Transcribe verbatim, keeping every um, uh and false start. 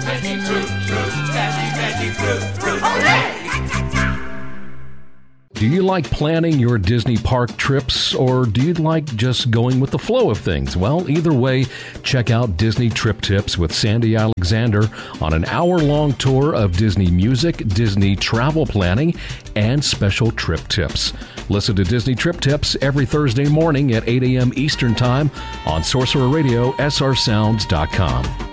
Magic fruit, fruit, magic, magic fruit, fruit. Do you like planning your Disney park trips, or do you like just going with the flow of things? Well, either way, check out Disney Trip Tips with Sandy Alexander on an hour-long tour of Disney music, Disney travel planning, and special trip tips. Listen to Disney Trip Tips every Thursday morning at eight a.m. Eastern Time on Sorcerer Radio, S R sounds dot com.